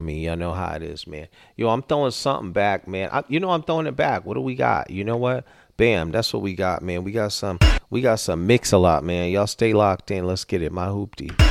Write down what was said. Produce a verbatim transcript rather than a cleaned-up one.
me. Y'all know how it is, man. Yo, I'm throwing something back, man. I, you know I'm throwing it back. What do we got? You know what? Bam, that's what we got, man. We got some we got some mix a lot, man. Y'all stay locked in. Let's get it. My hoopty.